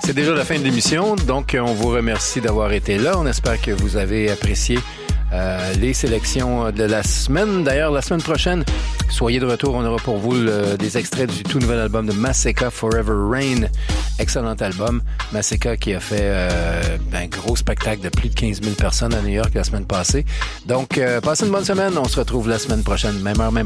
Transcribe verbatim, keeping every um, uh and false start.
C'est déjà la fin de l'émission, donc on vous remercie d'avoir été là. On espère que vous avez apprécié euh, les sélections de la semaine. D'ailleurs, la semaine prochaine, soyez de retour. On aura pour vous le, des extraits du tout nouvel album de Maseka, Forever Rain. Excellent album. Maseka qui a fait euh, un gros spectacle de plus de quinze mille personnes à New York la semaine passée. Donc, euh, passez une bonne semaine. On se retrouve la semaine prochaine, même heure, même